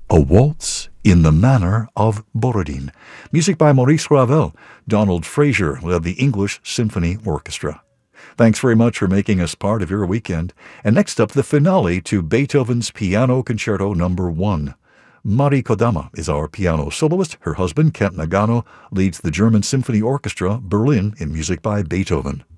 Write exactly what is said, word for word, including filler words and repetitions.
A Waltz in the Manner of Borodin. Music by Maurice Ravel. Donald Fraser led the English Symphony Orchestra. Thanks very much for making us part of your weekend. And next up, the finale to Beethoven's Piano Concerto Number one. Mari Kodama is our piano soloist. Her husband, Kent Nagano, leads the German Symphony Orchestra, Berlin, in music by Beethoven.